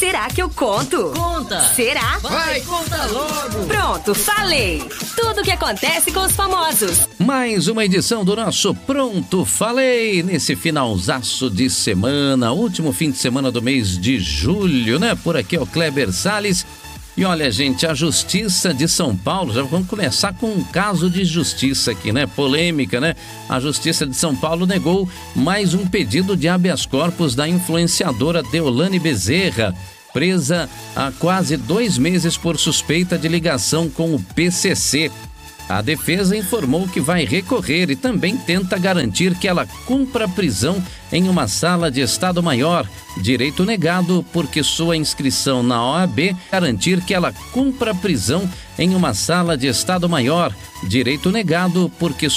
Será que eu conto? Conta! Será? Vai, conta logo! Pronto, falei! Tudo o que acontece com os famosos. Mais uma edição do nosso Pronto Falei, nesse finalzaço de semana, último fim de semana do mês de julho, né? Por aqui é o Kleber Salles. E olha, gente, a Justiça de São Paulo, já vamos começar com um caso de justiça aqui, né? Polêmica, né? A Justiça de São Paulo negou mais um pedido de habeas corpus da influenciadora Deolane Bezerra, presa há quase 2 meses por suspeita de ligação com o PCC. A defesa informou que vai recorrer e também tenta garantir que ela cumpra a prisão em uma sala de Estado-Maior, direito negado porque sua inscrição na OAB garantir que ela cumpra a prisão em uma sala de Estado-Maior, direito negado porque